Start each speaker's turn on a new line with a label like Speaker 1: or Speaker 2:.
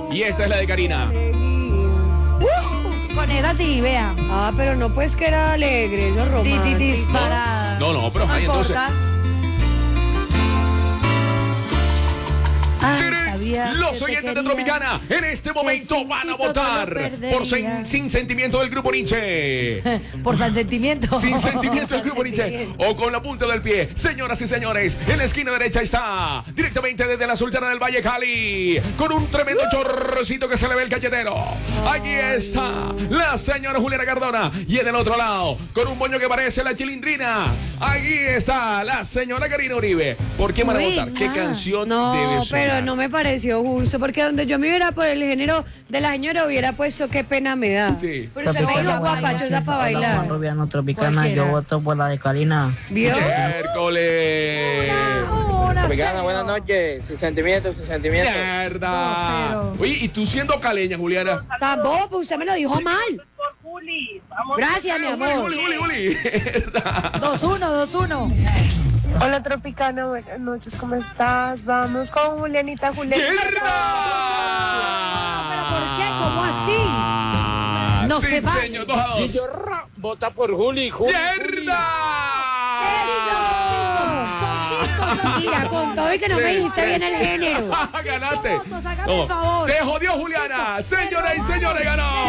Speaker 1: Y esta es la de Karina.
Speaker 2: Con esa sí, vea.
Speaker 3: Ah, pero no pues que era alegre, eso es romántico.
Speaker 2: Disparada.
Speaker 1: No, pero ahí entonces.
Speaker 2: Ay, sabía
Speaker 1: Los
Speaker 2: que te
Speaker 1: oyentes de
Speaker 2: quería.
Speaker 1: Tropicana en este momento
Speaker 2: sin
Speaker 1: van a
Speaker 2: ti todo
Speaker 1: votar
Speaker 2: lo perdería.
Speaker 1: por Sin Sentimiento del Grupo Nietzsche.
Speaker 2: Por San Sentimiento.
Speaker 1: Sin Sentimiento del Grupo Nietzsche. O con la punta del pie. Señoras y señores, en la esquina derecha está directamente desde la Sultana del Valle, Cali, con un tremendo chorrocito que se le ve el galletero. Allí está la señora Juliana Cardona. Y en el otro lado, con un moño que parece la chilindrina, allí está la señora Karina Uribe. ¿Por qué van a
Speaker 2: Uy,
Speaker 1: votar? ¿Qué
Speaker 2: nada.
Speaker 1: canción
Speaker 3: No,
Speaker 1: debe sonar?
Speaker 3: pero no me pareció justo, porque donde yo me hubiera por el género de la señora hubiera puesto qué pena me da.
Speaker 1: Sí.
Speaker 3: Pero se me hizo guapachosa para
Speaker 4: Hola,
Speaker 3: bailar.
Speaker 4: Juan Rubiano Tropicana,
Speaker 2: Cualquiera.
Speaker 4: yo voto por la de Karina.
Speaker 3: ¿Vio?
Speaker 1: Miércoles.
Speaker 5: Tropicana, buenas noches. Sin sentimiento, sin sentimiento.
Speaker 1: Mierda.
Speaker 2: 2-0.
Speaker 1: Oye, ¿y tú siendo caleña, Juliana?
Speaker 3: Tampoco, pues usted me lo dijo mal. Gracias, mi amor.
Speaker 1: Uli. Mierda.
Speaker 2: 2-1.
Speaker 6: Hola Tropicana, buenas noches, ¿cómo estás? Vamos con Julianita.
Speaker 2: ¿Pero por qué? ¿Cómo así? No
Speaker 1: sí,
Speaker 2: se vale.
Speaker 1: señor, 2-2.
Speaker 5: Vota por Juli.
Speaker 1: ¡Mierda!
Speaker 3: Mira, con todo y que no me dijiste bien el género.
Speaker 1: Ganaste.
Speaker 2: Votos, hágame el favor.
Speaker 1: Se jodió Juliana. Señoras y señores, ganó.